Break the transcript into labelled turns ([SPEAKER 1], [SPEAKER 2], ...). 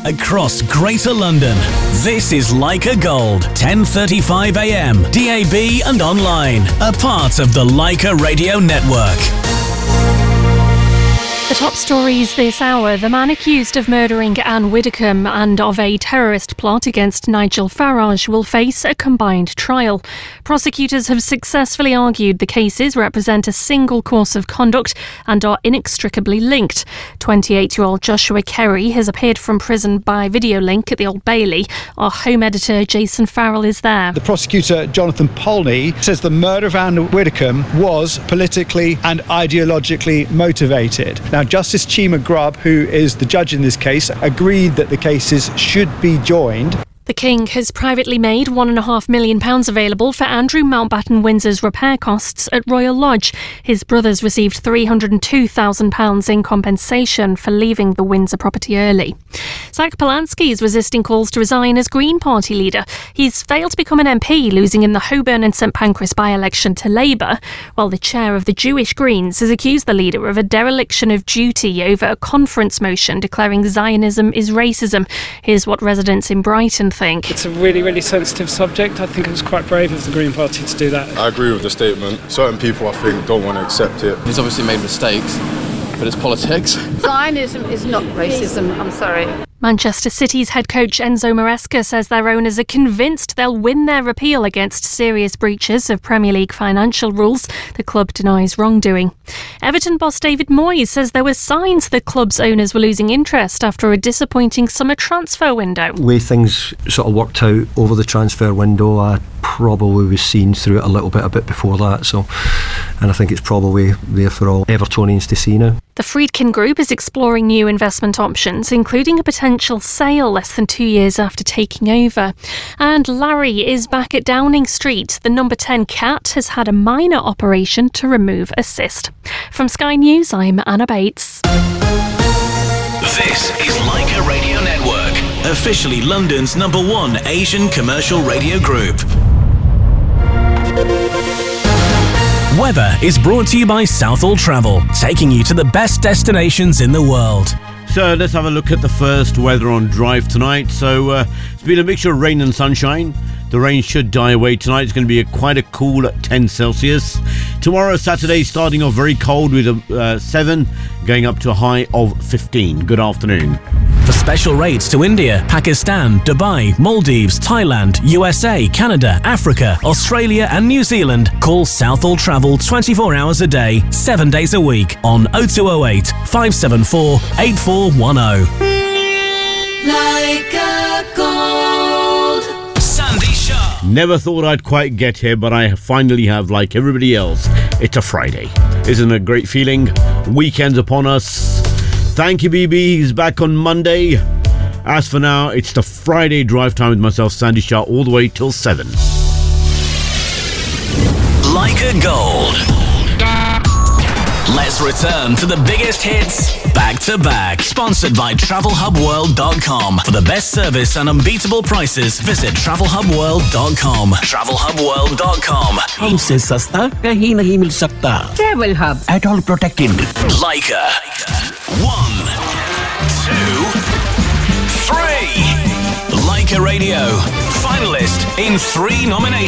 [SPEAKER 1] across Greater London. This is Leica Gold, 10:35 a.m, DAB and online. A part of the Leica Radio Network.
[SPEAKER 2] The top stories this hour. The man accused of murdering Anne Widdecombe and of a terrorist plot against Nigel Farage will face a combined trial. Prosecutors have successfully argued the cases represent a single course of conduct and are inextricably linked. 28-year-old Joshua Kerry has appeared from prison by video link at the Old Bailey. Our home editor Jason Farrell is there.
[SPEAKER 3] The prosecutor Jonathan Polney says the murder of Anne Widdecombe was politically and ideologically motivated. Now, Justice Chima Grubb, who is the judge in this case, agreed that the cases should be joined.
[SPEAKER 2] The King has privately made £1.5 million available for Andrew Mountbatten Windsor's repair costs at Royal Lodge. His brothers received £302,000 in compensation for leaving the Windsor property early. Zach Polanski is resisting calls to resign as Green Party leader. He's failed to become an MP, losing in the Holborn and St Pancras by-election to Labour, while the chair of the Jewish Greens has accused the leader of a dereliction of duty over a conference motion declaring Zionism is racism. Here's what residents in Brighton think.
[SPEAKER 4] It's a really, really sensitive subject. I think it was quite brave of the Green Party to do that.
[SPEAKER 5] I agree with the statement. Certain people, I think, don't want to accept it.
[SPEAKER 6] He's obviously made mistakes, but it's politics.
[SPEAKER 7] Zionism is not racism, I'm sorry.
[SPEAKER 2] Manchester City's head coach Enzo Maresca says their owners are convinced they'll win their appeal against serious breaches of Premier League financial rules. The club denies wrongdoing. Everton boss David Moyes says there were signs the club's owners were losing interest after a disappointing summer transfer window.
[SPEAKER 8] The way things sort of worked out over the transfer window, I probably was seen through it a bit before that. And I think it's probably there for all Evertonians to see now.
[SPEAKER 2] The Friedkin Group is exploring new investment options, including a potential sale less than 2 years after taking over. And Larry is back at Downing Street. The number 10 cat has had a minor operation to remove a cyst. From Sky News, I'm Anna Bates.
[SPEAKER 1] This is Leica Radio Network, officially London's #1 Asian commercial radio group. Weather is brought to you by Southall Travel, taking you to the best destinations in the world.
[SPEAKER 9] So let's have a look at the first weather on Drive tonight. So it's been a mixture of rain and sunshine. The rain should die away tonight. It's going to be quite a cool 10 Celsius. Tomorrow, Saturday, starting off very cold with a 7, going up to a high of 15. Good afternoon.
[SPEAKER 1] For special rates to India, Pakistan, Dubai, Maldives, Thailand, USA, Canada, Africa, Australia and New Zealand, call Southall Travel 24 hours a day, 7 days a week on 0208 574 8410.
[SPEAKER 10] Leica Gold.
[SPEAKER 1] Sandy Shaw.
[SPEAKER 9] Never thought I'd quite get here, but I finally have, like everybody else. It's a Friday. Isn't it a great feeling? Weekend's upon us. Thank you, BB. He's back on Monday. As for now, it's the Friday drive time with myself, Sandy Shah, all the way till 7.
[SPEAKER 1] Leica Gold. Let's return to the biggest hits back to back. Sponsored by TravelHubWorld.com. For the best service and unbeatable prices, visit TravelHubWorld.com. TravelHubWorld.com.
[SPEAKER 11] हमसे सस्ता कहीं नहीं मिल सकता.
[SPEAKER 7] Travel Hub.
[SPEAKER 11] At all protected.
[SPEAKER 1] Leica. 1, 2, 3. Leica Radio. Finalist in 3 nominations.